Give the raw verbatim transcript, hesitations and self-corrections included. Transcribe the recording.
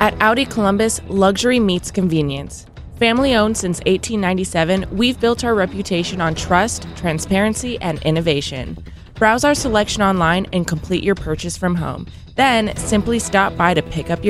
At Audi Columbus, luxury meets convenience. Family owned since eighteen ninety-seven, we've built our reputation on trust, transparency, and innovation. Browse our selection online and complete your purchase from home. Then simply stop by to pick up your